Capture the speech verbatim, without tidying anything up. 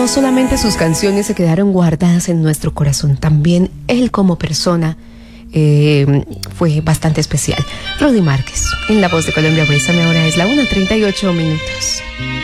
no solamente sus canciones se quedaron guardadas en nuestro corazón, también él como persona eh, fue bastante especial. Rudy Márquez, en La Voz de Colombia. Bésame ahora, es la una treinta y ocho minutos.